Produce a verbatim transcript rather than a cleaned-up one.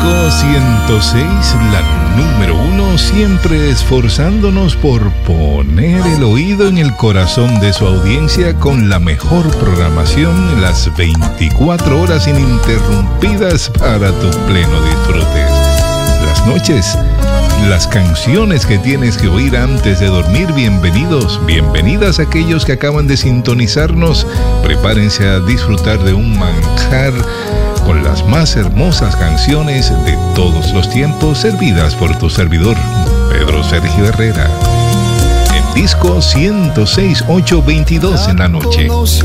ciento seis, la número uno, siempre esforzándonos por poner el oído en el corazón de su audiencia con la mejor programación en las veinticuatro horas ininterrumpidas para tu pleno disfrute. Las noches, las canciones que tienes que oír antes de dormir. Bienvenidos, bienvenidas a aquellos que acaban de sintonizarnos. Prepárense a disfrutar de un manjar con las más hermosas canciones de todos los tiempos, servidas por tu servidor, Pedro Sergio Herrera. En disco ciento seis, ocho veintidós en la noche.